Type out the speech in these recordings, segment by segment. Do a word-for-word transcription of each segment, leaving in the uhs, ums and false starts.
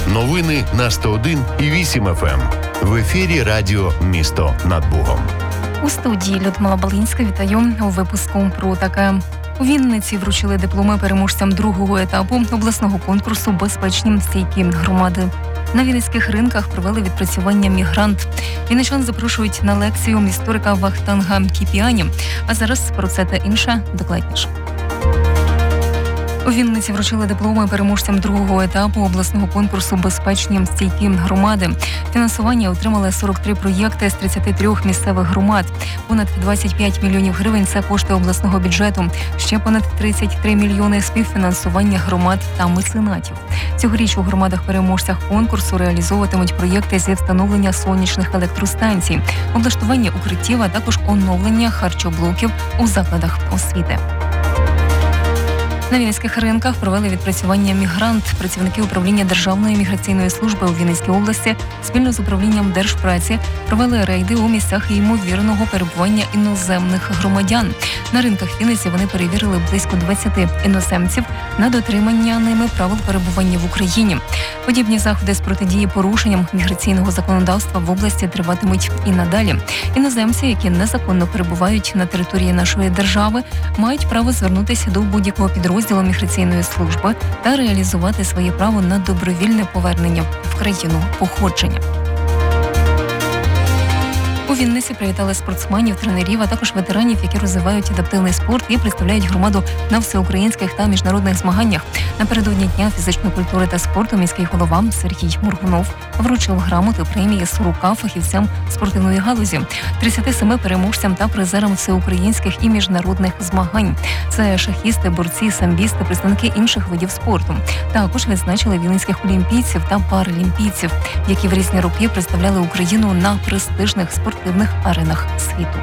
Новини на сто один і вісім еф ем. В ефірі радіо «Місто над Богом». У студії Людмила Балинська. Вітаю у випуску про таке. У Вінниці вручили дипломи переможцям другого етапу обласного конкурсу «Безпечні стійкі громади». На вінницьких ринках провели відпрацювання «Мігрант». Вінничан запрошують на лекцію історика Вахтанга Кіпіані. А зараз про це та інше докладніше. У Вінниці вручили дипломи переможцям другого етапу обласного конкурсу «Безпечні стійкі громади». Фінансування отримали сорок три проєкти з тридцяти трьох місцевих громад. Понад двадцять п'ять мільйонів гривень – це кошти обласного бюджету. Ще понад тридцять три мільйони – співфінансування громад та меценатів. Цьогоріч у громадах-переможцях конкурсу реалізовуватимуть проєкти зі встановлення сонячних електростанцій, облаштування укриттів, а також оновлення харчоблоків у закладах освіти. На вінницьких ринках провели відпрацювання «Мігрант». Працівники управління Державної міграційної служби у Вінницькій області спільно з управлінням Держпраці провели рейди у місцях ймовірного перебування іноземних громадян. На ринках Вінниці вони перевірили близько двадцяти іноземців на дотримання ними правил перебування в Україні. Подібні заходи з протидії порушенням міграційного законодавства в області триватимуть і надалі. Іноземці, які незаконно перебувають на території нашої держави, мають право звернутися до будь-якого підрозділу розділу міграційної служби та реалізувати своє право на добровільне повернення в країну походження. У Вінниці привітали спортсменів, тренерів, а також ветеранів, які розвивають адаптивний спорт і представляють громаду на всеукраїнських та міжнародних змаганнях. Напередодні Дня фізичної культури та спорту міський голова Сергій Моргунов вручив грамоти премії сорока фахівцям спортивної галузі, тридцяти семи переможцям та призерам всеукраїнських і міжнародних змагань. Це шахісти, борці, самбісти, представники інших видів спорту. Також відзначили вінницьких олімпійців та паралімпійців, які в різні роки представляли Україну на престижних спортивних аренах світу.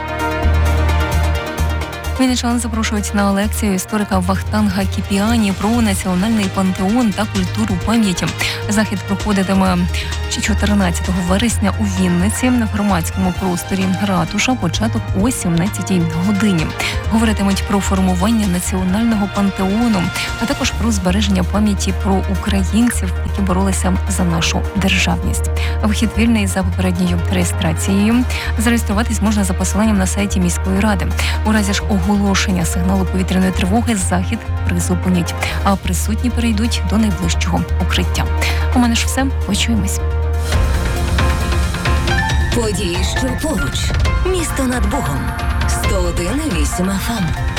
Вінничан запрошують на лекцію історика Вахтанга Кіпіані про національний пантеон та культуру пам'яті. Захід проходитиме чотирнадцятого вересня у Вінниці на громадському просторі «Ратуша», початок о сімнадцятій годині. Говоритимуть про формування національного пантеону, а також про збереження пам'яті про українців, які боролися за нашу державність. Вхід вільний за попередньою реєстрацією. Зареєструватись можна за посиланням на сайті міської ради. У разі ж оголошення сигналу повітряної тривоги захід призупинять, а присутні перейдуть до найближчого укриття. У мене ж все. Почуємось. Події, що поруч. Місто над Богом. сто один і вісім еф ем.